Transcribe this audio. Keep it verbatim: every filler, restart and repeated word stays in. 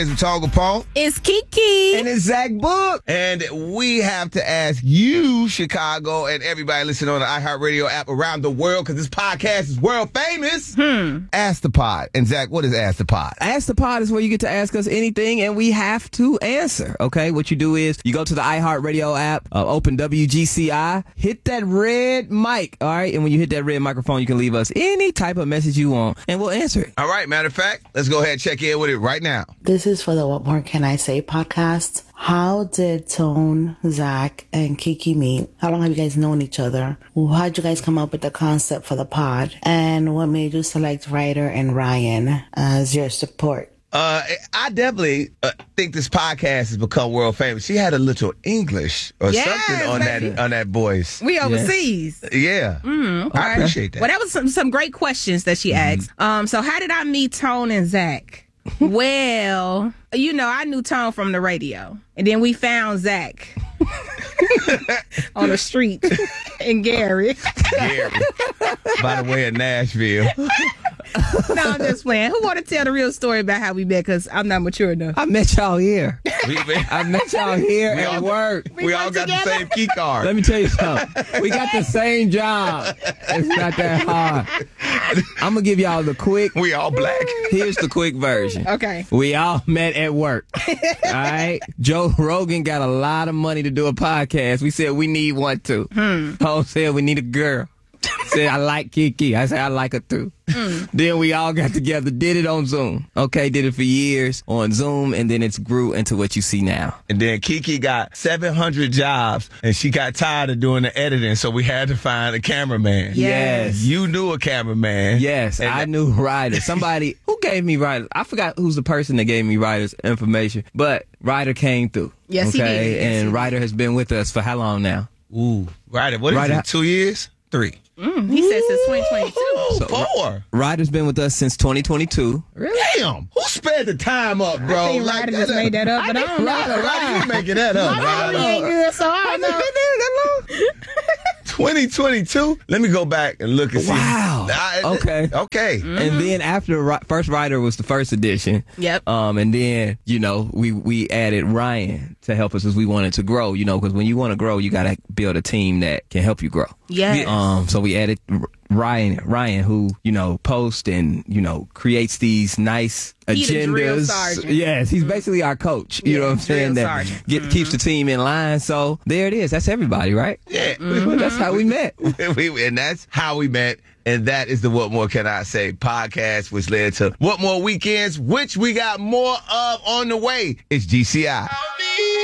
It's Tonga Pong. It's Kiki. And it's Zach Book. And we have to ask you, Chicago, and everybody listening on the iHeartRadio app around the world, because this podcast is world famous. Hmm. Ask the Pod. And Zach, what is Ask the Pod? Ask the Pod is where you get to ask us anything, and we have to answer, okay? What you do is you go to the iHeartRadio app, uh, open W G C I, hit that red mic, all right? And when you hit that red microphone, you can leave us any type of message you want, and we'll answer it. All right, matter of fact, let's go ahead and check in with it right now. This is for the What More Can I Say podcast. How did Tone, Zach, and Kiki meet? How long have you guys known each other? How did you guys come up with the concept for the pod? And what made you select Ryder and Ryan as your support? Uh, I definitely uh, think this podcast has become world famous. She had a little English or Yes, something on baby. that on that voice. We overseas. Yeah, Mm, okay. I appreciate that. Well, that was some, some great questions that she asked. Um, so how did I meet Tone and Zach? Well, you know, I knew Tone from the radio. And then we found Zach on the street in Gary. Gary, by the way, in Nashville. No, I'm just playing. Who want to tell the real story about how we met? Because I'm not mature enough. I met y'all here. We, I met y'all here We at all- work. we, We all work got together. the same key card. Let me tell you something. We got the same job. It's not that hard. I'm going to give y'all the quick. We all black. Here's the quick version. Okay. We all met at work. All right. Joe Rogan got a lot of money to do a podcast. We said we need one too. Hmm. Paul said we need a girl. Said I like Kiki. I said I like her too. Mm. Then we all got together, did it on Zoom. Okay, did it for years on Zoom, and then it's grew into what you see now. And then Kiki got seven hundred jobs, and she got tired of doing the editing, so we had to find a cameraman. Yes. You knew a cameraman. Yes, And I knew Ryder. Somebody who gave me Ryder. I forgot who's the person that gave me Ryder's information, but Ryder came through. Yes, he okay? did. Yes, and he did. Ryder has been with us for how long now? Ooh, right. What is Right it? out- Two years? Three. Mm, he said since twenty twenty-two. Ooh, So, four. Ryder's been with us since twenty twenty-two. Damn. Who sped the time up, bro? I think Ryder just made that up, but I don't know. Ryder, Ryder, you making that up. My Ryder. memory ain't good, so I don't know. twenty twenty-two? Let me go back and look and see. Wow. I- Okay. Okay. And then after Ry- first Ryder was the first edition. Yep. Um, and then you know we we added Ryan to help us as we wanted to grow. You know, because when you want to grow, you got to build a team that can help you grow. Yes. Um. So we added R- Ryan. Ryan, who you know posts and you know creates these nice He the drill agendas. sergeant. Yes, he's basically our coach. You Yeah, know what I'm drill saying? That sergeant. get, keeps the team in line. So there it is. That's everybody, right? Yeah. That's how we met. We- and that's how we met. And that is the What More Can I Say podcast, which led to What More Weekends, which we got more of on the way. It's G C I.